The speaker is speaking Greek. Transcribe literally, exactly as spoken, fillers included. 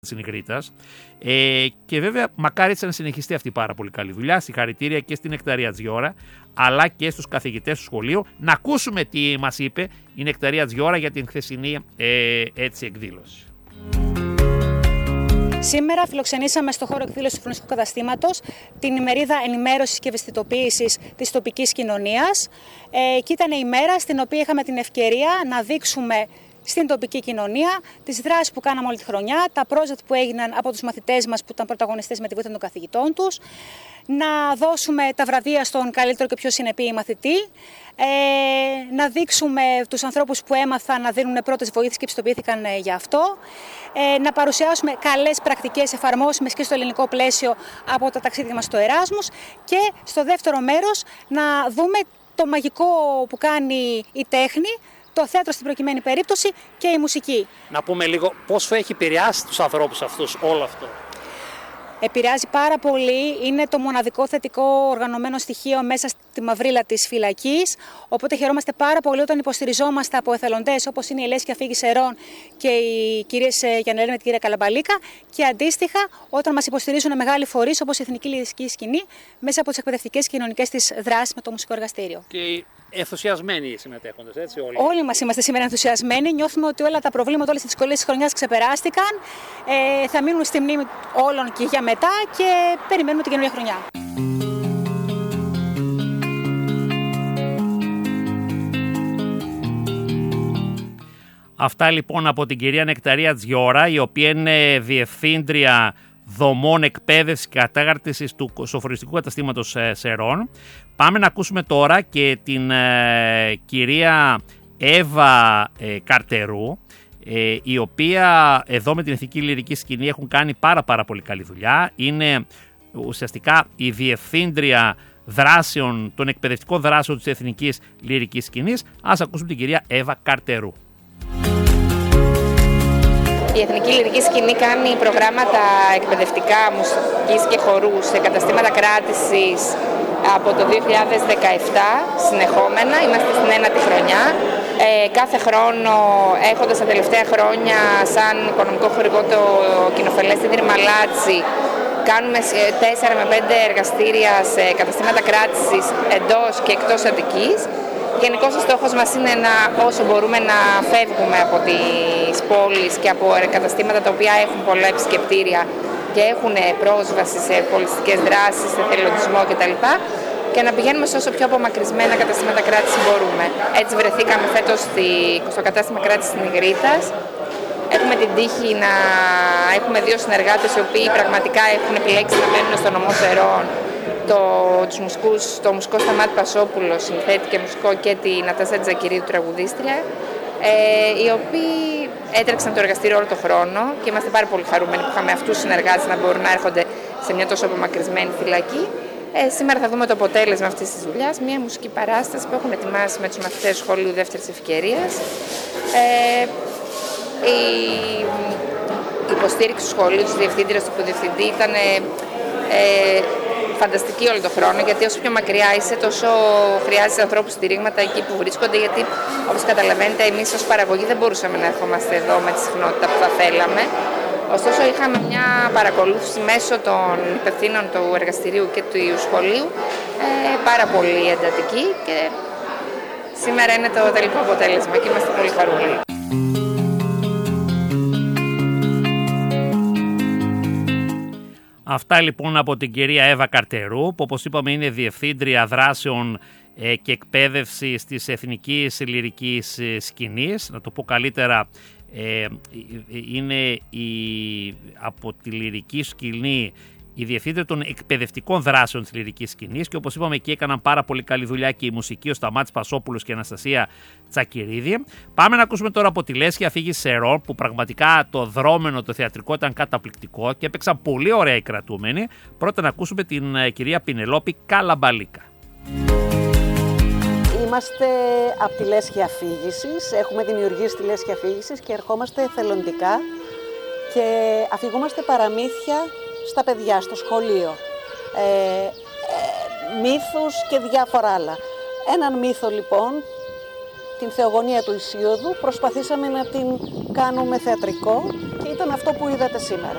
της Νιγρίτας. Ε, και βέβαια μακάρι έτσι να συνεχιστεί αυτή η πάρα πολύ καλή δουλειά. Συγχαρητήρια και στην Νεκταρία Τζιώρα, αλλά και στους καθηγητές του σχολείου. Να ακούσουμε τι μας είπε η Νεκταρία Τζιώρα για την χθεσινή ε, έτσι εκδήλωση. Σήμερα φιλοξενήσαμε στο χώρο εκδήλωσης του Φρονιστικού Καταστήματος την ημερίδα ενημέρωσης και ευαισθητοποίησης της τοπικής κοινωνίας. Ε, και ήταν η ημέρα στην οποία είχαμε την ευκαιρία να δείξουμε στην τοπική κοινωνία τις δράσεις που κάναμε όλη τη χρονιά, τα project που έγιναν από τους μαθητές μας που ήταν πρωταγωνιστές με τη βοήθεια των καθηγητών τους, να δώσουμε τα βραβεία στον καλύτερο και πιο συνεπή μαθητή, ε, να δείξουμε τους ανθρώπους που έμαθαν να δίνουν πρώτες βοήθειες και πιστοποιήθηκαν ε, για αυτό, ε, να παρουσιάσουμε καλές πρακτικές εφαρμόσιμες και στο ελληνικό πλαίσιο από τα ταξίδια μας στο Εράσμους και στο δεύτερο μέρος να δούμε το μαγικό που κάνει η τέχνη, το θέατρο στην προκειμένη περίπτωση και η μουσική. Να πούμε λίγο πόσο έχει επηρεάσει τους ανθρώπους αυτούς όλο αυτό. Επηρεάζει πάρα πολύ, είναι το μοναδικό θετικό οργανωμένο στοιχείο μέσα στη μαυρίλα της φυλακής, οπότε χαιρόμαστε πάρα πολύ όταν υποστηριζόμαστε από εθελοντές όπως είναι η Λέσχια Φίγη Σερών και οι κυρίες Γιαννέλη με την κυρία Καλαμπαλίκα και αντίστοιχα όταν μας υποστηρίζουν μεγάλοι φορείς όπως η Εθνική Λυρική Σκηνή μέσα από τις εκπαιδευτικές και κοινωνικές της δράσεις με το μουσικό εργαστήριο. Και ενθουσιασμένοι οι συμμετέχοντες, έτσι όλοι. Όλοι μας είμαστε σήμερα ενθουσιασμένοι, νιώθουμε ότι όλα τα προβλήματα, όλες τις δυσκολίες της χρονιάς ξεπεράστηκαν, ε, θα μείνουν στη μνήμη όλων και για μετά και περιμένουμε την καινούργια χρονιά. Αυτά λοιπόν από την κυρία Νεκταρία Τζιώρα, η οποία είναι διευθύντρια δομών εκπαίδευσης και κατάρτισης του Σοφρονιστικού Καταστήματος Σερών. Πάμε να ακούσουμε τώρα και την ε, κυρία Εύα ε, Καρτερού, ε, η οποία εδώ με την Εθνική Λυρική Σκηνή έχουν κάνει πάρα πάρα πολύ καλή δουλειά. Είναι ουσιαστικά η διευθύντρια δράσεων, των εκπαιδευτικών δράσεων της Εθνικής Λυρικής Σκηνής. Ας ακούσουμε την κυρία Εύα Καρτερού. Η Εθνική Λυρική Σκηνή κάνει προγράμματα εκπαιδευτικά, μουσικής και χορού σε καταστήματα κράτησης από το δύο χιλιάδες δεκαεπτά συνεχόμενα. Είμαστε στην ένατη χρονιά. Ε, κάθε χρόνο, έχοντας τα τελευταία χρόνια σαν οικονομικό χορηγό το κοινοφελές Ίδρυμα Λάτσι, κάνουμε τέσσερα με πέντε εργαστήρια σε καταστήματα κράτησης εντός και εκτός Αττικής. Γενικώς ο στόχος μας είναι να, όσο μπορούμε να φεύγουμε από τις πόλεις και από καταστήματα τα οποία έχουν πολλά επισκεπτήρια και έχουν πρόσβαση σε πολιτιστικές δράσεις, σε εθελοντισμό κτλ. Και να πηγαίνουμε σε όσο πιο απομακρυσμένα καταστήματα κράτησης μπορούμε. Έτσι βρεθήκαμε φέτος στο κατάστημα κράτησης της Νιγρίτας. Έχουμε την τύχη να έχουμε δύο συνεργάτες οι οποίοι πραγματικά έχουν επιλέξει να μένουν στο νομό Σερών. Το, τους μουσικούς, το μουσικό Σταμάτη Πασόπουλο, συνθέτη και μουσικό, και τη Νατάσα Τζακυρίδου, τραγουδίστρια, ε, οι οποίοι έτρεξαν το εργαστήριο όλο τον χρόνο και είμαστε πάρα πολύ χαρούμενοι που είχαμε αυτούς τους συνεργάτες να μπορούν να έρχονται σε μια τόσο απομακρυσμένη φυλακή. Ε, σήμερα θα δούμε το αποτέλεσμα αυτής της δουλειάς, μια μουσική παράσταση που έχουν ετοιμάσει με τους μαθητές του σχολείου δεύτερης ευκαιρίας. Ε, η υποστήριξη του σχολείου, της διευθύντριας, του υποδιευθυντή ήταν ε, φανταστική όλο τον χρόνο, γιατί όσο πιο μακριά είσαι, τόσο χρειάζεσαι ανθρώπους στηρίγματα εκεί που βρίσκονται. Γιατί, όπως καταλαβαίνετε, εμείς ως παραγωγή δεν μπορούσαμε να ερχόμαστε εδώ με τη συχνότητα που θα θέλαμε. Ωστόσο, είχαμε μια παρακολούθηση μέσω των υπευθύνων του εργαστηρίου και του σχολείου ε, πάρα πολύ εντατική και σήμερα είναι το τελικό αποτέλεσμα και είμαστε πολύ χαρούμενοι. Αυτά λοιπόν από την κυρία Εύα Καρτερού, που όπως είπαμε είναι διευθύντρια δράσεων ε, και εκπαίδευσης της Εθνικής Λυρικής Σκηνής. Να το πω καλύτερα, ε, είναι η, από τη Λυρική Σκηνή η διευθύντρια των εκπαιδευτικών δράσεων της Λυρικής Σκηνής και όπως είπαμε εκεί έκαναν πάρα πολύ καλή δουλειά και η μουσική, ο Σταμάτης Πασόπουλος και η Αναστασία Τσακυρίδη. Πάμε να ακούσουμε τώρα από τη Λέσχια Φίγη Σερών, που πραγματικά το δρόμενο, το θεατρικό ήταν καταπληκτικό και έπαιξαν πολύ ωραία οι κρατούμενοι. Πρώτα να ακούσουμε την κυρία Πινελόπη Καλαμπαλίκα. Είμαστε από τη Λέσχια Φίγησης, έχουμε δημιουργήσει τη Λέσχια Φίγησης και ερχόμαστε εθελοντικά και αφηγούμαστε παραμύθια στα παιδιά, στο σχολείο, ε, ε, μύθους και διάφορα άλλα. Έναν μύθο λοιπόν, την Θεογονία του Ησίωδου, προσπαθήσαμε να την κάνουμε θεατρικό και ήταν ήταν αυτό που είδατε σήμερα.